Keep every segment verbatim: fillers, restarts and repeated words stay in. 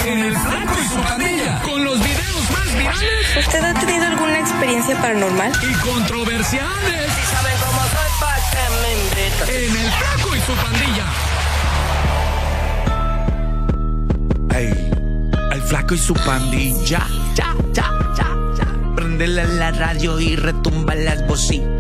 en El Flaco y su Pandilla, con los videos más virales. ¿Usted ha tenido alguna experiencia paranormal? Y controversiales. Si saben cómo soy, pa' que me invitan. En El Flaco y su Pandilla. Ey, El Flaco y su Pandilla. Ya, ya, ya, ya. Prendele la radio y retumba las bocinas.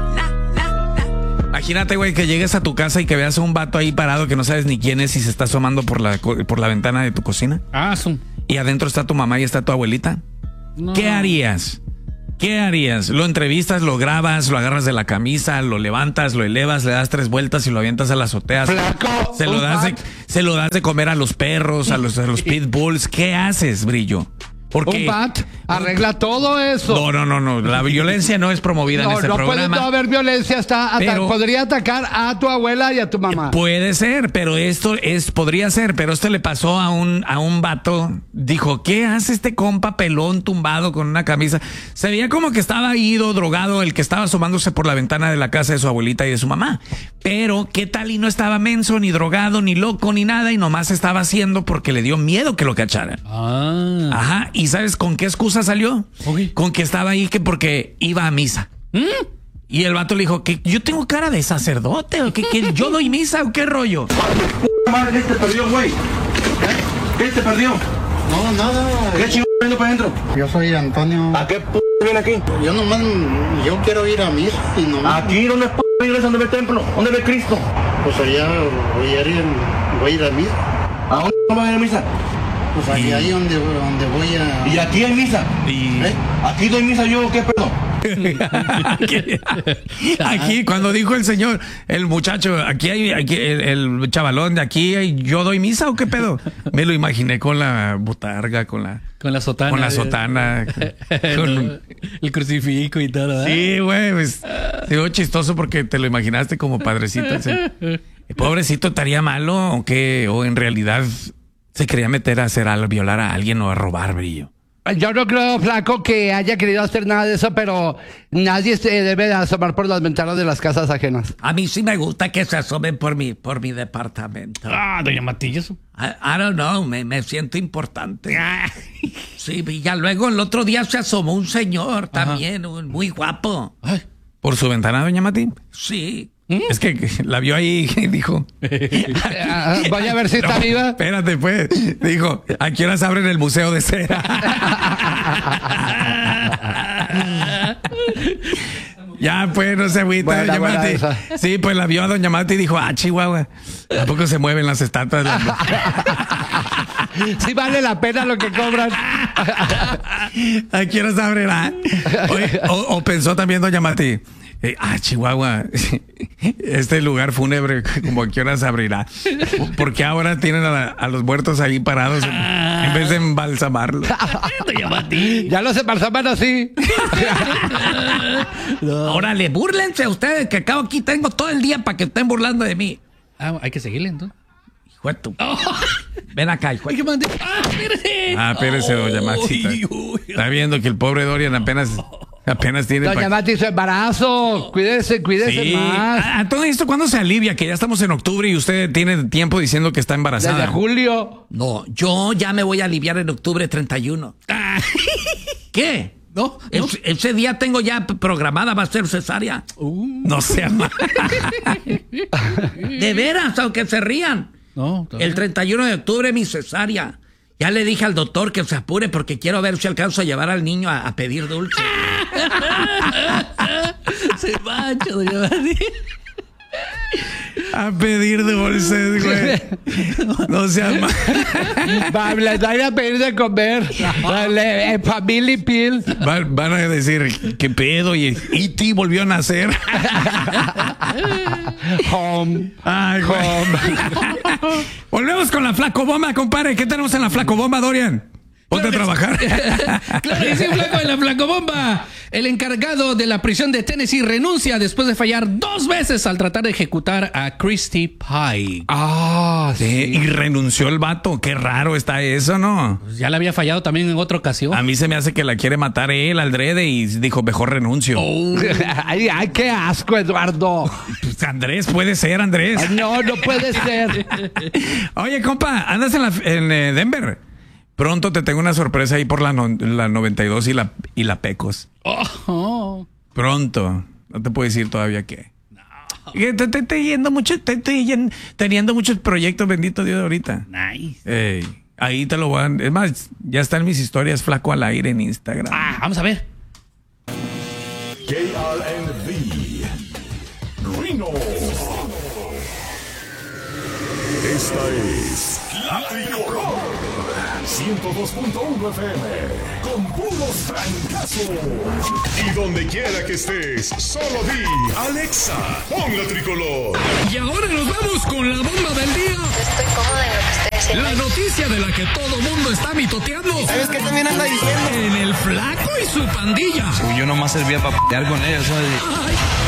Imagínate, güey, que llegues a tu casa y que veas a un vato ahí parado que no sabes ni quién es y se está asomando por la, por la ventana de tu cocina. Ah, son. Y adentro está tu mamá y está tu abuelita. No. ¿Qué harías? ¿Qué harías? ¿Lo entrevistas, lo grabas, lo agarras de la camisa, lo levantas, lo elevas, le das tres vueltas y lo avientas a la azotea? Flaco, se lo das de, se lo das de comer a los perros, a los, a los pitbulls. ¿Qué haces, Brillo? Porque un bat arregla todo eso. No, no, no, no. La violencia no es promovida no, en este no programa. No puede no haber violencia. Hasta, pero, podría atacar a tu abuela y a tu mamá. Puede ser, pero esto es, podría ser, pero esto le pasó a un, a un vato. Dijo, ¿qué hace este compa pelón tumbado con una camisa? Se veía como que estaba ido, drogado, el que estaba asomándose por la ventana de la casa de su abuelita y de su mamá. Pero, ¿qué tal? Y no estaba menso, ni drogado, ni loco, ni nada, y nomás estaba haciendo porque le dio miedo que lo cacharan. Ah. Ajá. ¿Y sabes con qué excusa salió? Okay. Con que estaba ahí que porque iba a misa. ¿Mm? Y el vato le dijo que yo tengo cara de sacerdote o que, que yo doy misa o qué rollo. Madre, ¿qué te perdió, güey? ¿Qué te perdió? No, nada. ¿Qué chingón viendo para adentro? Yo soy Antonio. ¿A qué p viene aquí? Yo nomás, yo quiero ir a misa y nomás. ¿Aquí? ¿Dónde es p iglesia? ¿Dónde ve el templo? ¿Dónde ve Cristo? Pues allá voy a ir, voy a ir a misa. ¿A dónde va a ir a misa? Pues ahí, ahí donde, donde voy a... ¿Y aquí hay misa? Y... ¿Eh? ¿Aquí doy misa yo? ¿Qué pedo? aquí, aquí, cuando dijo el señor, el muchacho, aquí hay, aquí, el, el chavalón de aquí, hay, ¿yo doy misa o qué pedo? Me lo imaginé con la botarga, con la... Con la sotana. Con la sotana. Con, el, el crucifijo y todo, ¿verdad? Sí, güey, pues, digo chistoso porque te lo imaginaste como padrecito. ¿Sí? Pobrecito, ¿estaría malo o qué? O en realidad... se quería meter a hacer algo, violar a alguien o a robar, Brillo. Yo no creo, Flaco, que haya querido hacer nada de eso, pero nadie se debe de asomar por las ventanas de las casas ajenas. A mí sí me gusta que se asomen por mi, por mi departamento. Ah, doña Matillas. I, I don't know, me, me siento importante. Sí, y ya luego el otro día se asomó un señor también, un, muy guapo. Ay, ¿por su ventana, doña Mati? Sí. ¿Mm? Es que la vio ahí y dijo... Voy a ver si está no, viva. Espérate, pues. Dijo, ¿a qué horas abren el museo de cera? Ya, pues, no se agüita, doña Mati. Sí, pues la vio a doña Mati y dijo, ah, Chihuahua, ¿a poco se mueven las estatuas? Sí vale la pena lo que cobran. ¿A qué horas abrirá? Oye, o, o pensó también doña Mati, eh, ah, Chihuahua, este lugar fúnebre, como a qué horas abrirá. Porque ahora tienen a, la, a los muertos ahí parados en, en vez de embalsamarlos. Ya los embalsaman así. No. Órale, búrlense ustedes, que acabo aquí tengo todo el día para que estén burlando de mí. Ah, hay que seguirle entonces. Hijo de tu... Oh. Ven acá, hijo de tu... Ah, espérese. Ah, espérese, doña Matita. Está viendo que el pobre Dorian apenas... Apenas tiene... Doña Mati, su embarazo. Cuídese, cuídese sí. más. A todo esto, ¿cuándo se alivia? Que ya estamos en octubre y usted tiene tiempo diciendo que está embarazada. Desde julio. No, yo ya me voy a aliviar en octubre treinta y uno. ¿Qué? No, no. Ese, ese día tengo ya programada, va a ser cesárea. Uh. No sea mal. De veras, aunque se rían. No, el treinta y uno de octubre mi cesárea. Ya le dije al doctor que se apure porque quiero ver si alcanzo a llevar al niño a, a pedir dulce. Se mancha, doña Mati. A pedir dulces, güey. No seas mal. Va, les van a pedir de comer. Vale, Family Pill. Van, van a decir, ¿qué pedo? Y E T volvió a nacer. Home. Ay, home. Volvemos con la flacobomba, compadre. ¿Qué tenemos en la flacobomba, Dorian? Ponte claro, a trabajar. Claro que sí, Flaco, en la flacobomba. El encargado de la prisión de Tennessee renuncia después de fallar dos veces al tratar de ejecutar a Christy Pike. Ah, sí. sí. Y renunció el vato. Qué raro está eso, ¿no? Pues ya le había fallado también en otra ocasión. A mí se me hace que la quiere matar él, Aldrede, y dijo, mejor renuncio. Oh. ay, ay, qué asco, Eduardo. Pues Andrés, puede ser, Andrés. No, no puede ser. Oye, compa, andas en, la, en eh, Denver. Pronto te tengo una sorpresa ahí por la, no, la noventa y dos y la, y la Pecos. Oh, oh. Pronto. No te puedo decir todavía qué. No. Te estoy yendo mucho, te estoy yendo, teniendo muchos proyectos, bendito Dios, ahorita. Nice. Ey, ahí te lo voy a... Es más, ya están mis historias Flaco al Aire en Instagram. Ah, vamos a ver. K R N V Reno. Esta es La Tricolor ciento dos punto uno F M con puros francazos. Y donde quiera que estés, solo di Alexa, pon La Tricolor. Y ahora nos vamos con la bomba del día. Estoy cómoda en lo que estoy haciendo. La noticia de la que todo mundo está mitoteando. ¿Sabes qué también anda diciendo? En el Flaco y su pandilla. Yo nomás servía para pelear con ellos. Ay,